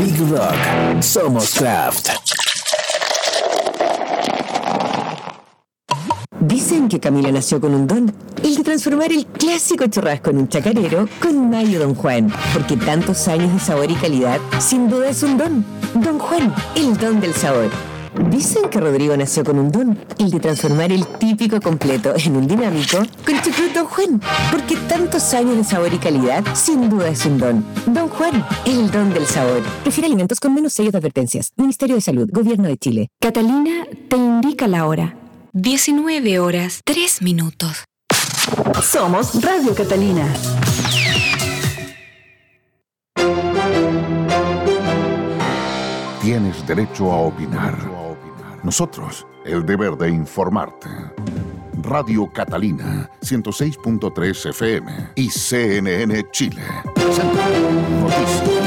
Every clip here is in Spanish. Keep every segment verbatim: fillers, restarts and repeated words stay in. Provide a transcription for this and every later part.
Big Rock. Somos Craft. Dicen que Camila nació con un don, el de transformar el clásico churrasco en un chacarero con mayo Don Juan, porque tantos años de sabor y calidad, sin duda es un don. Don Juan, el don del sabor. Dicen que Rodrigo nació con un don, el de transformar el típico completo en un dinámico con chucrut Don Juan, porque tantos años de sabor y calidad, sin duda es un don. Don Juan, el don del sabor. Prefiere alimentos con menos sellos de advertencias. Ministerio de Salud, Gobierno de Chile. Catalina te indica la hora. diecinueve horas, tres minutos. Somos Radio Catalina. Tienes derecho a opinar. Nosotros, el deber de informarte. Radio Catalina, ciento seis punto tres F M y C N N Chile. Noticias.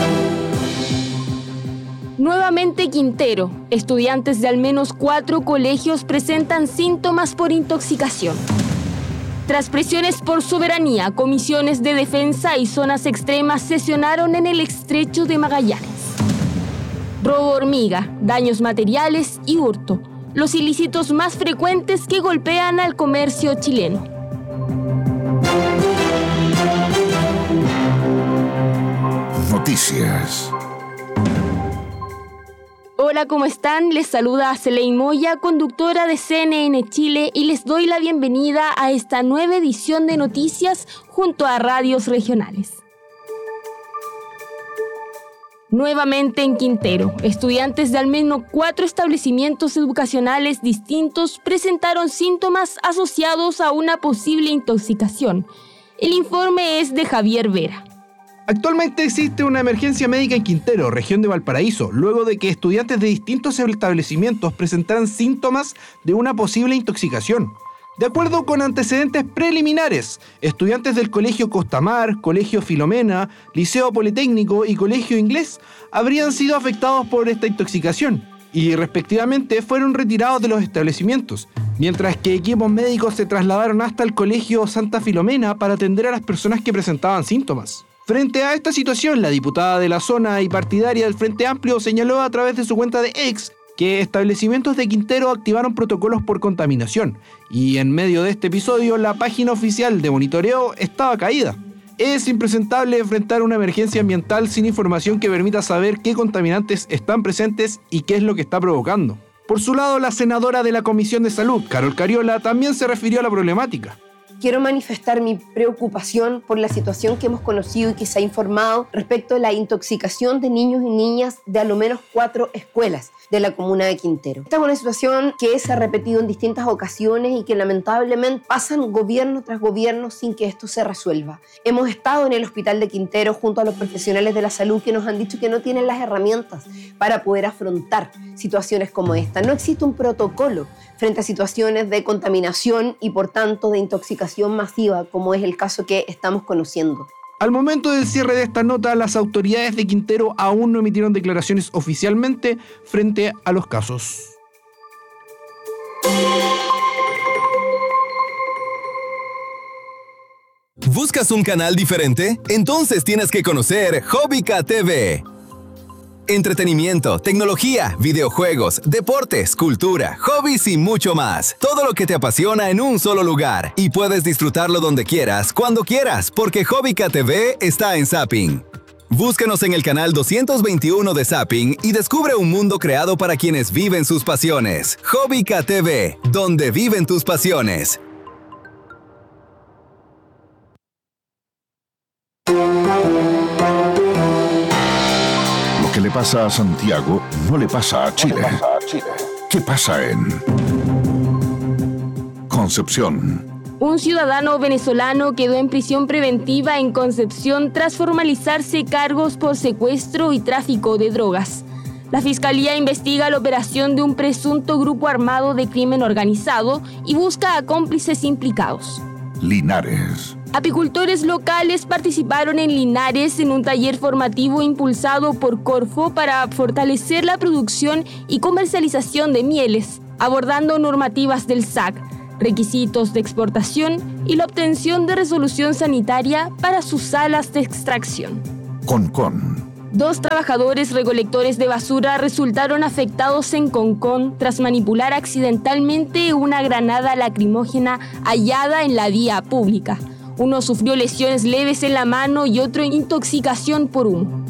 Nuevamente Quintero. Estudiantes de al menos cuatro colegios presentan síntomas por intoxicación. Tras presiones por soberanía, comisiones de defensa y zonas extremas sesionaron en el estrecho de Magallanes. Robo hormiga, daños materiales y hurto, los ilícitos más frecuentes que golpean al comercio chileno. Noticias. Hola, ¿cómo están? Les saluda Selene Moya, conductora de C N N Chile, y les doy la bienvenida a esta nueva edición de noticias junto a radios regionales. Nuevamente en Quintero, estudiantes de al menos cuatro establecimientos educacionales distintos presentaron síntomas asociados a una posible intoxicación. El informe es de Javier Vera. Actualmente existe una emergencia médica en Quintero, región de Valparaíso, luego de que estudiantes de distintos establecimientos presentaran síntomas de una posible intoxicación. De acuerdo con antecedentes preliminares, estudiantes del Colegio Costamar, Colegio Filomena, Liceo Politécnico y Colegio Inglés habrían sido afectados por esta intoxicación y respectivamente fueron retirados de los establecimientos, mientras que equipos médicos se trasladaron hasta el Colegio Santa Filomena para atender a las personas que presentaban síntomas. Frente a esta situación, la diputada de la zona y partidaria del Frente Amplio señaló a través de su cuenta de X que establecimientos de Quintero activaron protocolos por contaminación, y en medio de este episodio la página oficial de monitoreo estaba caída. Es impresentable enfrentar una emergencia ambiental sin información que permita saber qué contaminantes están presentes y qué es lo que está provocando. Por su lado, la senadora de la Comisión de Salud, Carol Cariola, también se refirió a la problemática. Quiero manifestar mi preocupación por la situación que hemos conocido y que se ha informado respecto a la intoxicación de niños y niñas de a lo menos cuatro escuelas de la comuna de Quintero. Esta es una situación que se ha repetido en distintas ocasiones y que lamentablemente pasan gobierno tras gobierno sin que esto se resuelva. Hemos estado en el hospital de Quintero junto a los profesionales de la salud que nos han dicho que no tienen las herramientas para poder afrontar situaciones como esta. No existe un protocolo frente a situaciones de contaminación y por tanto de intoxicación masiva como es el caso que estamos conociendo. Al momento del cierre de esta nota, las autoridades de Quintero aún no emitieron declaraciones oficialmente frente a los casos. ¿Buscas un canal diferente? Entonces tienes que conocer Hobbica T V. Entretenimiento, tecnología, videojuegos, deportes, cultura, hobbies y mucho más. Todo lo que te apasiona en un solo lugar. Y puedes disfrutarlo donde quieras, cuando quieras, porque Hobbica T V está en Zapping. Búscanos en el canal doscientos veintiuno de Zapping y descubre un mundo creado para quienes viven sus pasiones. Hobbica T V, donde viven tus pasiones. ¿Qué le pasa a Santiago? No le pasa a Chile. ¿Qué pasa en Concepción? Un ciudadano venezolano quedó en prisión preventiva en Concepción tras formalizarse cargos por secuestro y tráfico de drogas. La Fiscalía investiga la operación de un presunto grupo armado de crimen organizado y busca a cómplices implicados. Linares. Apicultores locales participaron en Linares en un taller formativo impulsado por Corfo para fortalecer la producción y comercialización de mieles, abordando normativas del S A C, requisitos de exportación y la obtención de resolución sanitaria para sus salas de extracción. Concón. Dos trabajadores recolectores de basura resultaron afectados en Concón tras manipular accidentalmente una granada lacrimógena hallada en la vía pública. Uno sufrió lesiones leves en la mano y otro intoxicación por humo.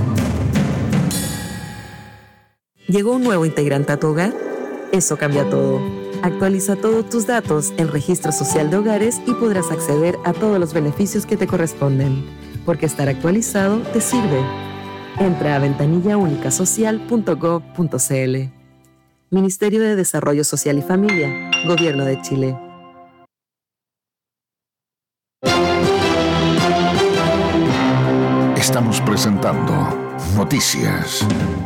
¿Llegó un nuevo integrante a tu hogar? Eso cambia todo. Actualiza todos tus datos en Registro Social de Hogares y podrás acceder a todos los beneficios que te corresponden, porque estar actualizado te sirve. Entra a ventanilla única social punto gob punto cl. Ministerio de Desarrollo Social y Familia, Gobierno de Chile. Estamos presentando Noticias.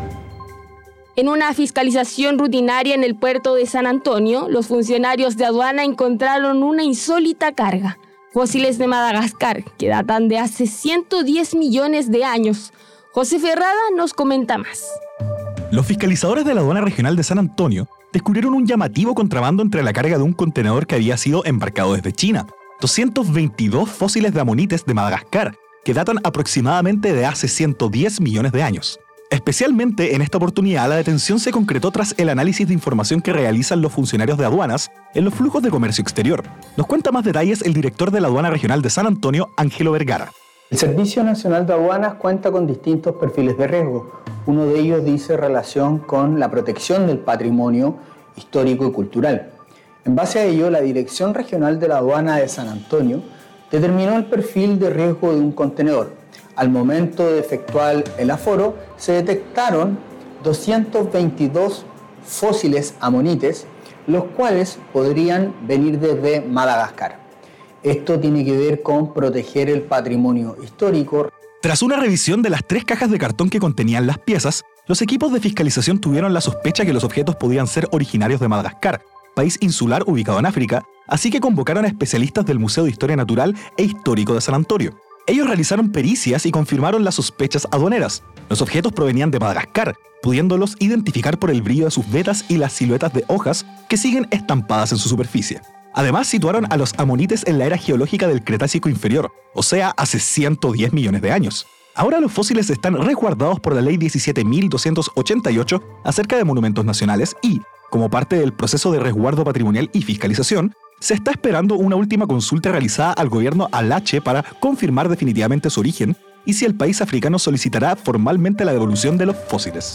En una fiscalización rutinaria en el puerto de San Antonio, los funcionarios de aduana encontraron una insólita carga. Fósiles de Madagascar, que datan de hace ciento diez millones de años. José Ferrada nos comenta más. Los fiscalizadores de la aduana regional de San Antonio descubrieron un llamativo contrabando entre la carga de un contenedor que había sido embarcado desde China. doscientos veintidós fósiles de amonites de Madagascar, que datan aproximadamente de hace ciento diez millones de años. Especialmente en esta oportunidad, la detención se concretó tras el análisis de información que realizan los funcionarios de aduanas en los flujos de comercio exterior. Nos cuenta más detalles el director de la aduana regional de San Antonio, Ángelo Vergara. El Servicio Nacional de Aduanas cuenta con distintos perfiles de riesgo. Uno de ellos dice relación con la protección del patrimonio histórico y cultural. En base a ello, la Dirección Regional de la Aduana de San Antonio determinó el perfil de riesgo de un contenedor. Al momento de efectuar el aforo, se detectaron doscientos veintidós fósiles amonites, los cuales podrían venir desde Madagascar. Esto tiene que ver con proteger el patrimonio histórico. Tras una revisión de las tres cajas de cartón que contenían las piezas, los equipos de fiscalización tuvieron la sospecha que los objetos podían ser originarios de Madagascar, país insular ubicado en África, así que convocaron a especialistas del Museo de Historia Natural e Histórico de San Antonio. Ellos realizaron pericias y confirmaron las sospechas aduaneras. Los objetos provenían de Madagascar, pudiéndolos identificar por el brillo de sus vetas y las siluetas de hojas que siguen estampadas en su superficie. Además, situaron a los amonites en la era geológica del Cretácico inferior, o sea, hace ciento diez millones de años. Ahora los fósiles están resguardados por la Ley diecisiete mil doscientos ochenta y ocho acerca de monumentos nacionales y, como parte del proceso de resguardo patrimonial y fiscalización, se está esperando una última consulta realizada al gobierno alache para confirmar definitivamente su origen y si el país africano solicitará formalmente la devolución de los fósiles.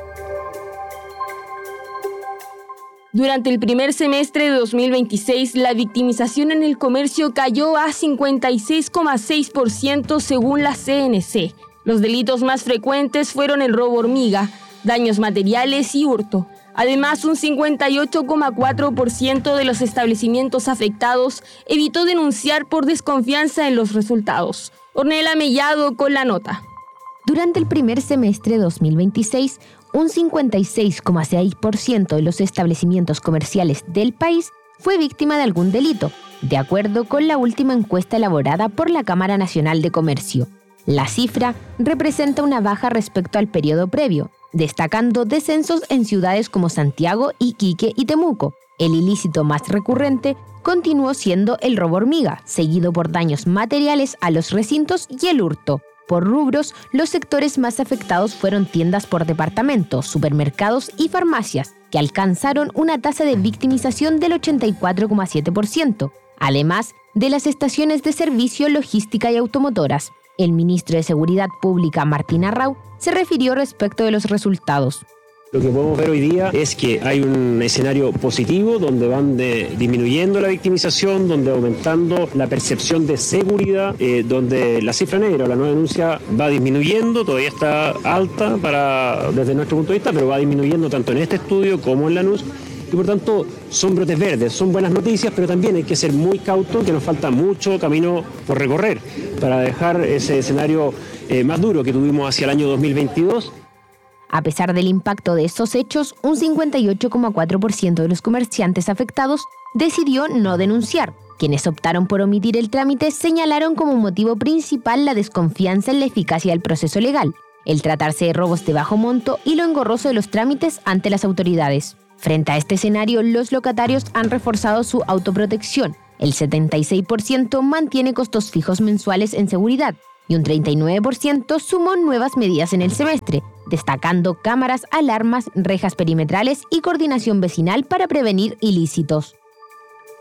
Durante el primer semestre de dos mil veintiséis, la victimización en el comercio cayó a cincuenta y seis coma seis por ciento según la C N C. Los delitos más frecuentes fueron el robo hormiga, daños materiales y hurto. Además, un cincuenta y ocho coma cuatro por ciento de los establecimientos afectados evitó denunciar por desconfianza en los resultados. Ornella Mellado con la nota. Durante el primer semestre de dos mil veintiséis, un cincuenta y seis coma seis por ciento de los establecimientos comerciales del país fue víctima de algún delito, de acuerdo con la última encuesta elaborada por la Cámara Nacional de Comercio. La cifra representa una baja respecto al periodo previo, destacando descensos en ciudades como Santiago, Iquique y Temuco. El ilícito más recurrente continuó siendo el robo hormiga, seguido por daños materiales a los recintos y el hurto. Por rubros, los sectores más afectados fueron tiendas por departamento, supermercados y farmacias, que alcanzaron una tasa de victimización del ochenta y cuatro coma siete por ciento, además de las estaciones de servicio, logística y automotoras. El ministro de Seguridad Pública, Martín Arrau, se refirió respecto de los resultados. Lo que podemos ver hoy día es que hay un escenario positivo donde van de, disminuyendo la victimización, donde aumentando la percepción de seguridad, eh, donde la cifra negra o la no denuncia va disminuyendo, todavía está alta para, desde nuestro punto de vista, pero va disminuyendo tanto en este estudio como en la N U S. Y por tanto son brotes verdes, son buenas noticias, pero también hay que ser muy cautos, que nos falta mucho camino por recorrer para dejar ese escenario eh, más duro que tuvimos hacia el año dos mil veintidós. A pesar del impacto de estos hechos, un cincuenta y ocho coma cuatro por ciento de los comerciantes afectados decidió no denunciar. Quienes optaron por omitir el trámite señalaron como motivo principal la desconfianza en la eficacia del proceso legal, el tratarse de robos de bajo monto y lo engorroso de los trámites ante las autoridades. Frente a este escenario, los locatarios han reforzado su autoprotección. El setenta y seis por ciento mantiene costos fijos mensuales en seguridad, y un treinta y nueve por ciento sumó nuevas medidas en el semestre, destacando cámaras, alarmas, rejas perimetrales y coordinación vecinal para prevenir ilícitos.